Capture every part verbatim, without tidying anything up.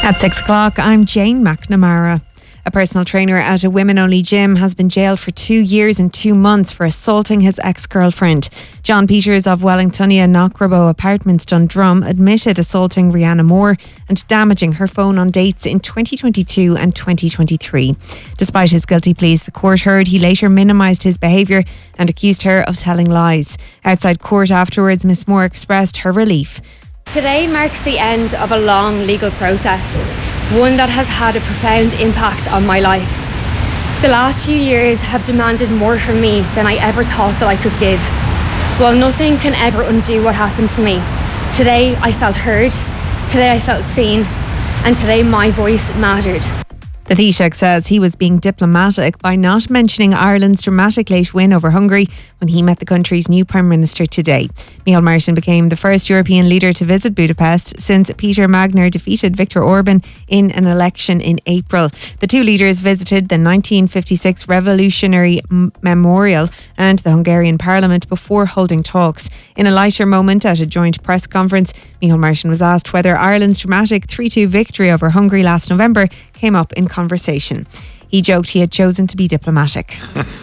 At six o'clock, I'm Jane McNamara. A personal trainer at a women-only gym has been jailed for two years and two months for assaulting his ex-girlfriend. John Peters of Wellingtonia Knockrabo Apartments, Dundrum, admitted assaulting Rihanna Moore and damaging her phone on dates in twenty twenty-two and twenty twenty-three. Despite his guilty pleas, the court heard he later minimised his behaviour and accused her of telling lies. Outside court afterwards, Miss Moore expressed her relief. Today marks the end of a long legal process, one that has had a profound impact on my life. The last few years have demanded more from me than I ever thought that I could give. While nothing can ever undo what happened to me, today I felt heard, today I felt seen, and today my voice mattered. The Taoiseach says he was being diplomatic by not mentioning Ireland's dramatic late win over Hungary when he met the country's new Prime Minister today. Micheál Martin became the first European leader to visit Budapest since Peter Magner defeated Viktor Orban in an election in April. The two leaders visited the nineteen fifty-six Revolutionary M- Memorial and the Hungarian Parliament before holding talks. In a lighter moment at a joint press conference, Micheál Martin was asked whether Ireland's dramatic three two victory over Hungary last November came up in conversation. He joked he had chosen to be diplomatic.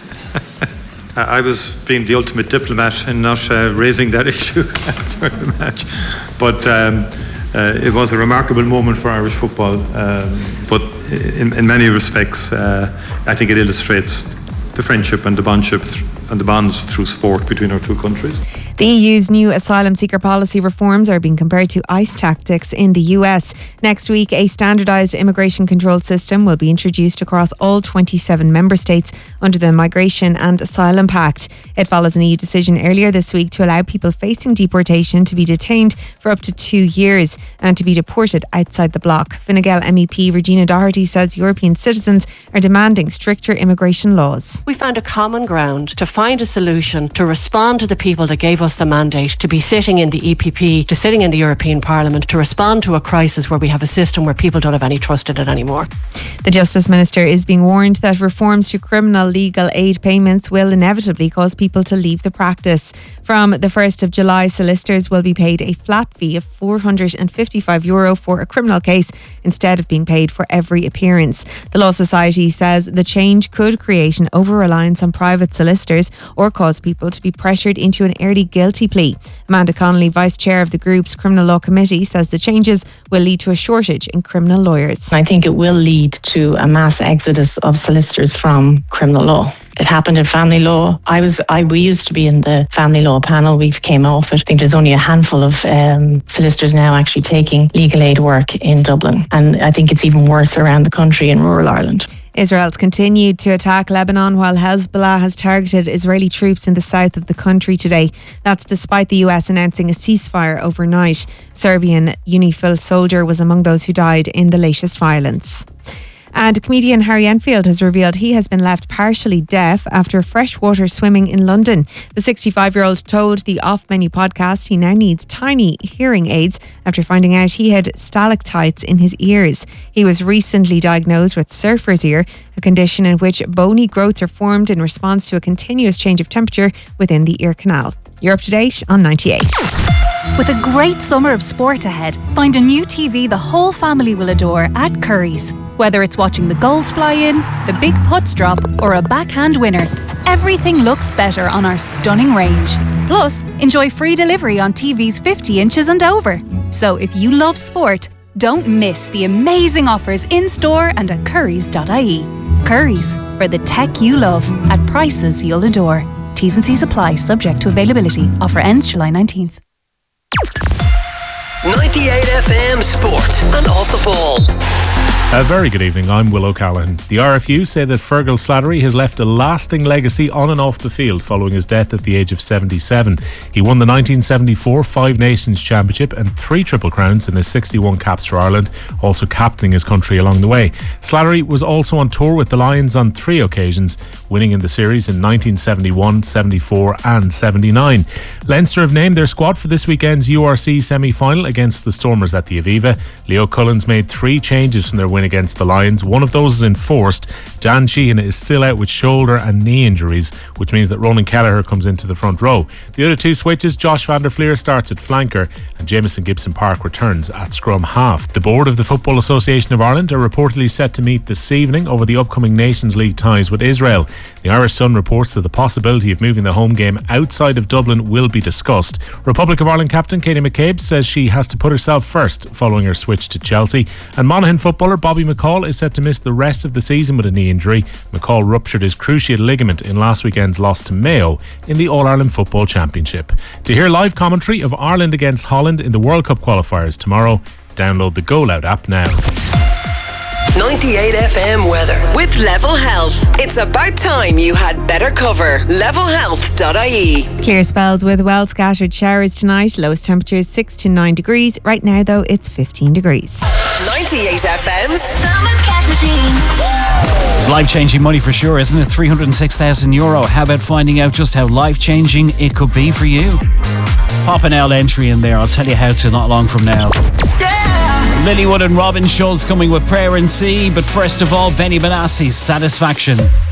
I was being the ultimate diplomat and not uh, raising that issue after the match. But um, uh, it was a remarkable moment for Irish football. Um, but in, in many respects, uh, I think it illustrates the friendship and the bondship th- and the bonds through sport between our two countries. The E U's new asylum seeker policy reforms are being compared to ICE tactics in the U S. Next week, a standardised immigration control system will be introduced across all twenty-seven member states under the Migration and Asylum Pact. It follows an E U decision earlier this week to allow people facing deportation to be detained for up to two years and to be deported outside the bloc. Fine Gael M E P Regina Doherty says European citizens are demanding stricter immigration laws. We found a common ground to find a solution to respond to the people that gave us the mandate to be sitting in the E P P, to sitting in the European Parliament, to respond to a crisis where we have a system where people don't have any trust in it anymore. The Justice Minister is being warned that reforms to criminal legal aid payments will inevitably cause people to leave the practice. From the first of July, solicitors will be paid a flat fee of four hundred fifty-five euro for a criminal case instead of being paid for every appearance. The Law Society says the change could create an over-reliance on private solicitors or cause people to be pressured into an early guilty plea. Amanda Connolly, Vice Chair of the group's Criminal Law Committee, says the changes will lead to a shortage in criminal lawyers. I think it will lead to a mass exodus of solicitors from criminal law. It happened in family law. I was, I we used to be in the family law panel. We came off it. I think there's only a handful of um, solicitors now actually taking legal aid work in Dublin, and I think it's even worse around the country in rural Ireland. Israel's continued to attack Lebanon while Hezbollah has targeted Israeli troops in the south of the country today. That's despite the U S announcing a ceasefire overnight. Serbian UNIFIL soldier was among those who died in the latest violence. And comedian Harry Enfield has revealed he has been left partially deaf after freshwater swimming in London. The sixty-five-year-old told the Off Menu podcast he now needs tiny hearing aids after finding out he had stalactites in his ears. He was recently diagnosed with surfer's ear, a condition in which bony growths are formed in response to a continuous change of temperature within the ear canal. You're up to date on ninety-eight. With a great summer of sport ahead, find a new T V the whole family will adore at Curry's. Whether it's watching the goals fly in, the big putts drop, or a backhand winner, everything looks better on our stunning range. Plus, enjoy free delivery on T Vs fifty inches and over. So if you love sport, don't miss the amazing offers in store and at currys dot I E. Curry's, for the tech you love at prices you'll adore. T's and C's apply, subject to availability. Offer ends July nineteenth. ninety-eight F M Sport and Off the Ball. A very good evening, I'm Will O'Callaghan. The R F U say that Fergal Slattery has left a lasting legacy on and off the field following his death at the age of seventy-seven. He won the nineteen seventy-four Five Nations Championship and three Triple Crowns in his sixty-one caps for Ireland, also captaining his country along the way. Slattery was also on tour with the Lions on three occasions, winning in the series in nineteen seventy-one, seventy-four and seventy-nine. Leinster have named their squad for this weekend's U R C semi-final against the Stormers at the Aviva. Leo Cullins made three changes from their win win against the Lions. One of those is enforced. Dan Sheehan is still out with shoulder and knee injuries, which means that Ronan Kelleher comes into the front row. The other two switches, Josh van der Fleer starts at flanker and Jamison Gibson-Park returns at scrum half. The board of the Football Association of Ireland are reportedly set to meet this evening over the upcoming Nations League ties with Israel. The Irish Sun reports that the possibility of moving the home game outside of Dublin will be discussed. Republic of Ireland captain Katie McCabe says she has to put herself first following her switch to Chelsea. And Monaghan footballer Bobby McCall is set to miss the rest of the season with a knee injury. McCall ruptured his cruciate ligament in last weekend's loss to Mayo in the All-Ireland Football Championship. To hear live commentary of Ireland against Holland in the World Cup qualifiers tomorrow, download the Go Loud app now. ninety-eight F M weather with Level Health. It's about time you had better cover. level health dot I E. Clear spells with well scattered showers tonight. Lowest temperatures six to nine degrees. Right now though it's fifteen degrees. ninety-eight F M's Summer Cash Machine. It's life-changing money for sure, isn't it? three hundred six thousand euro. How about finding out just how life-changing it could be for you? Pop an L entry in there. I'll tell you how to not long from now. Yeah! Lilywood and Robin Schulz coming with Prayer and Sea. But first of all, Benny Benassi's Satisfaction.